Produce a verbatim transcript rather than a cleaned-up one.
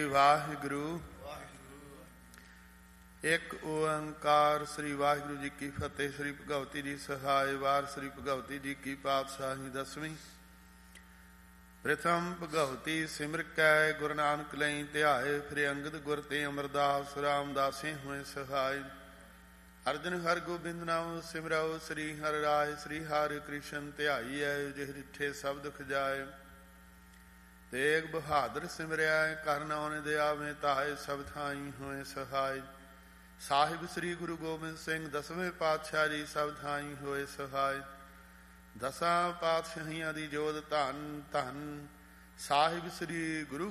ਵਾਹਿਗੁਰੂ। ਇੱਕ ਓੰਕਾਰ। ਸ੍ਰੀ ਵਾਹਿਗੁਰੂ ਜੀ ਕੀ ਫਤਿਹ। ਸ੍ਰੀ ਭਗਵਤੀ ਜੀ ਸਹਾਇ। ਵਾਰ ਸ੍ਰੀ ਭਗਵਤੀ ਜੀ ਕੀ ਪਾਤਸ਼ਾਹੀ ਦਸਵੀਂ। ਪ੍ਰਥਮ ਭਗਵਤੀ ਸਿਮਰ ਕੈ ਗੁਰੂ ਨਾਨਕ ਲਈ ਧਿਆਏ। ਫਿਰ ਅੰਗਦ ਗੁਰ ਤੇ ਅਮਰਦਾਸ ਰਾਮਦਾਸੇ ਹੋਏ ਸਹਾਇ। ਅਰਜਨ ਹਰਿ ਗੋਬਿੰਦ ਨਾਮ ਸਿਮਰਉ। ਸ੍ਰੀ ਹਰਿ ਰਾਇ ਸ੍ਰੀ ਹਰਿ ਕ੍ਰਿਸ਼ਨ ਧਿਆਈਐ। ਜਿਹ ਡਿਠੇ ਸਭ ਦੁਖ ਜਾਏ। ਤੇਗ ਬਹਾਦਰ ਸਿਮਰਿਆ ਕਰ ਨਾਉ ਦਿਆਵੇਂ ਤਾਏ। ਸਭ ਥਾਈ ਹੋਏ ਸਹਾਇ। ਸਾਹਿਬ ਸ੍ਰੀ ਗੁਰੂ ਗੋਬਿੰਦ ਸਿੰਘ ਦਸਵੇਂ ਪਾਤਸ਼ਾਹ ਜੀ ਸਭ ਥਾਈ ਹੋਏ ਸਹਾਇ। ਦਸਾਂ ਪਾਤਸ਼ਾਹੀਆਂ ਦੀ ਜੋਤ ਧੰਨ ਧੰਨ ਸਾਹਿਬ ਸ੍ਰੀ ਗੁਰੂ